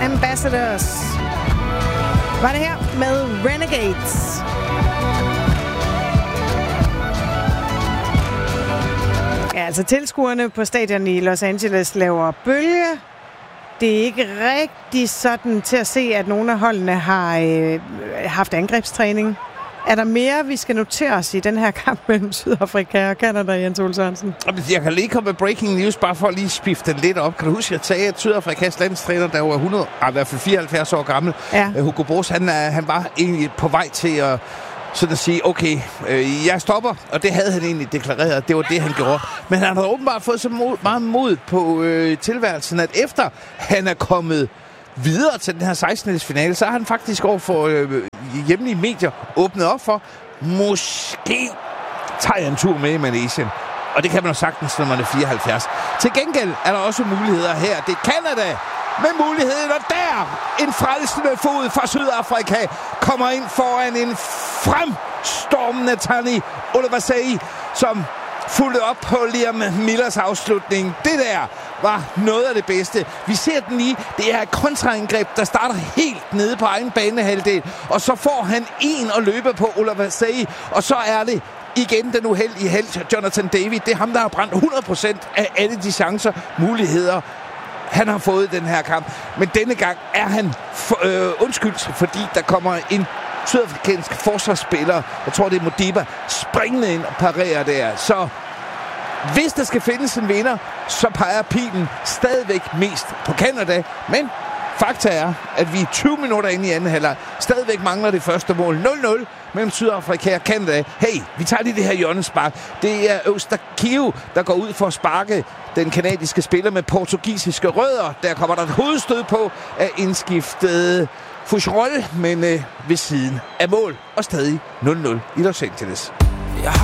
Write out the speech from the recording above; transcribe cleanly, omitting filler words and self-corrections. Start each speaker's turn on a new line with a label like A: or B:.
A: Ambassadors. Var det her med Renegades. Ja, altså tilskuerne på stadion i Los Angeles laver bølge. Det er ikke rigtig sådan til at se, at nogle af holdene har haft angrebstræning. Er der mere, vi skal notere os i den her kamp mellem Sydafrika og Canada, Jens Ole Sørensen?
B: Jeg kan lige komme med breaking news, bare for at lige spifte den lidt op. Kan du huske, at jeg sagde, at Sydafrikas landstræner, der var i hvert fald 74 år gammel, Hugo Broos, han var egentlig på vej til at sådan at sige, okay, jeg stopper, og det havde han egentlig deklareret, det var det, han gjorde. Men han har åbenbart fået så meget mod på tilværelsen, at efter han er kommet videre til den her 16. finale, så har han faktisk over for hjemlige medier åbnet op for, måske tager jeg en tur med i Malaysia. Og det kan man jo sagtens, når man er 74. Til gengæld er der også muligheder her. Det er Canada med muligheden, og der en frelsende fod fra Sydafrika kommer ind foran en fremstormende Tani Oluvasei, som fulgte op på Liam Millers afslutning. Det der var noget af det bedste. Vi ser den lige. Det er et kontraangreb, der starter helt nede på egen banehalvdel, og så får han en at løbe på Oluvasei, og så er det igen den uheldige helt, Jonathan David. Det er ham, der har brændt 100% af alle de chancer, muligheder, han har fået i den her kamp. Men denne gang er han undskyldt, fordi der kommer en sydafrikansk forsvarsspiller, jeg tror det er Modiba, springende ind og parerer der. Så hvis der skal findes en vinder, så peger pilen stadigvæk mest på Canada. Men fakta er, at vi 20 minutter inde i anden halvleg stadigvæk mangler det første mål. 0-0 mellem Sydafrika og Canada. Hey, vi tager lige det her hjørnespark. Det er Eustakio, der går ud for at sparke den kanadiske spiller med portugisiske rødder. Der kommer der et hovedstød på af indskiftet Foucherolles, men ved siden af mål. Og stadig 0-0 i Los Angeles.